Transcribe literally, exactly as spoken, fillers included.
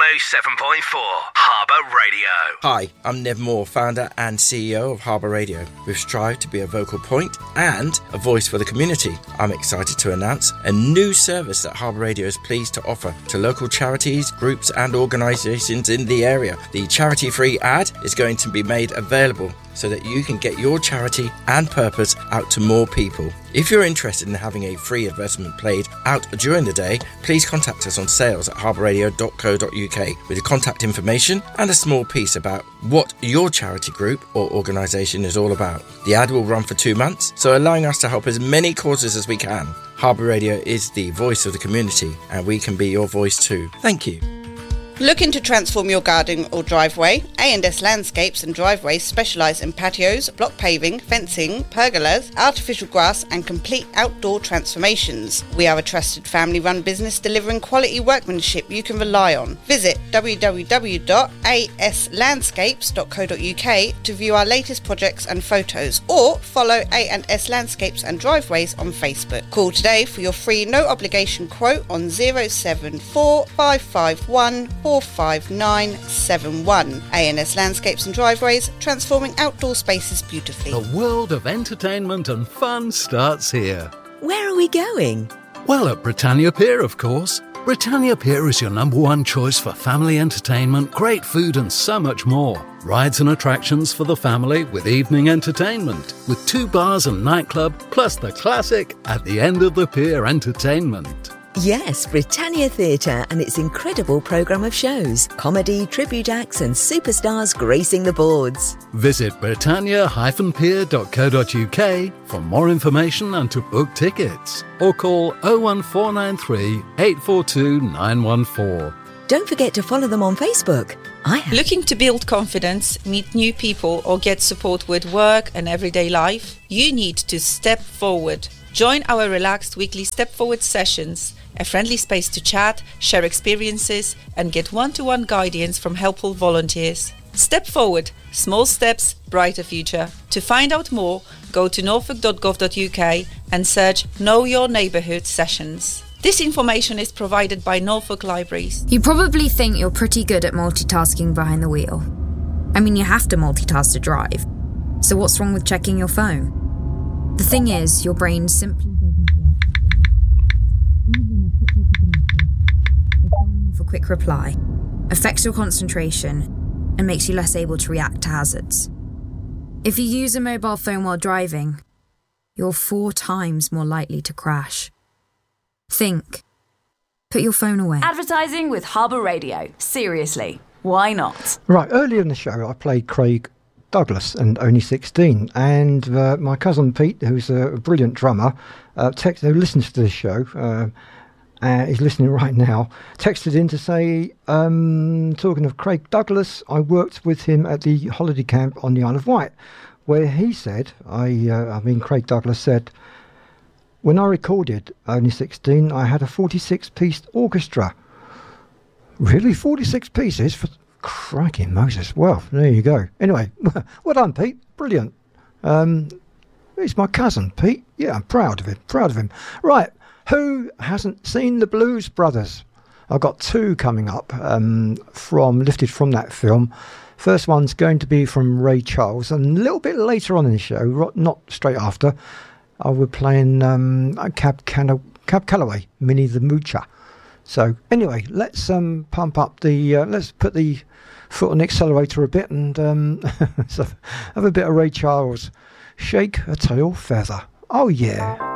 oh seven point four Harbour Radio. Hi, I'm Nev Moore, founder and C E O of Harbour Radio. We've strived to be a vocal point and a voice for the community. I'm excited to announce a new service that Harbour Radio is pleased to offer to local charities, groups and organisations in the area. The charity-free ad is going to be made available so that you can get your charity and purpose out to more people. If you're interested in having a free advertisement played out during the day, please contact us on sales at harbour radio dot co dot uk with the contact information and a small piece about what your charity group or organisation is all about. The ad will run for two months, so allowing us to help as many causes as we can. Harbour Radio is the voice of the community, and we can be your voice too. Thank you. Looking to transform your garden or driveway? A and S Landscapes and Driveways specialise in patios, block paving, fencing, pergolas, artificial grass and complete outdoor transformations. We are a trusted family-run business delivering quality workmanship you can rely on. Visit w w w dot a s landscapes dot co dot uk to view our latest projects and photos, or follow A and S Landscapes and Driveways on Facebook. Call today for your free no-obligation quote on zero seven four five five one four five nine seven one. A and S Landscapes and Driveways, transforming outdoor spaces beautifully. The world of entertainment and fun starts here. Where are we going? Well, at Britannia Pier, of course. Britannia Pier is your number one choice for family entertainment, great food and so much more. Rides and attractions for the family with evening entertainment, with two bars and nightclub, plus the classic at the end of the pier entertainment. Yes, Britannia Theatre and its incredible programme of shows, comedy, tribute acts and superstars gracing the boards. Visit britannia dash pier dot co dot uk for more information and to book tickets, or call oh one four nine three eight four two nine one four. Don't forget to follow them on Facebook. I have. Looking to build confidence, meet new people or get support with work and everyday life? You need to step forward. Join our relaxed weekly Step Forward sessions, a friendly space to chat, share experiences and get one-to-one guidance from helpful volunteers. Step Forward, small steps, brighter future. To find out more, go to norfolk dot gov dot uk and search Know Your Neighbourhood sessions. This information is provided by Norfolk Libraries. You probably think you're pretty good at multitasking behind the wheel. I mean, you have to multitask to drive. So what's wrong with checking your phone? The thing is, your brain simply for quick reply, affects your concentration and makes you less able to react to hazards. If you use a mobile phone while driving, you're four times more likely to crash. Think. Put your phone away. Advertising with Harbour Radio. Seriously, why not? Right, earlier in the show I played Craig Douglas and Only sixteen, and uh, my cousin Pete, who's a brilliant drummer, uh, text, who listens to this show, uh, uh, he's listening right now, texted in to say, um, talking of Craig Douglas, I worked with him at the holiday camp on the Isle of Wight, where he said, I, uh, I mean Craig Douglas said, when I recorded Only sixteen, I had a forty-six piece orchestra. Really? forty-six pieces? For crikey Moses. Well, there you go. Anyway, well done, Pete. Brilliant. Um, he's my cousin, Pete. Yeah, I'm proud of him. Proud of him. Right. Who hasn't seen the Blues Brothers? I've got two coming up um, from lifted from that film. First one's going to be from Ray Charles, and a little bit later on in the show, not straight after, I will be playing um, Cab, Can- Cab Calloway, Minnie the Moocher. So anyway, let's um, pump up the, uh, let's put the foot on the accelerator a bit and um, so have a bit of Ray Charles. Shake a tail feather. Oh yeah.